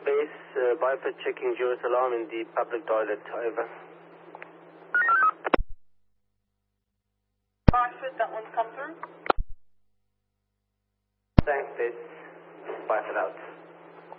base, Byford checking Juris alarm in the public toilet, over. Byford, that one's come through. Thanks, base. Byford out.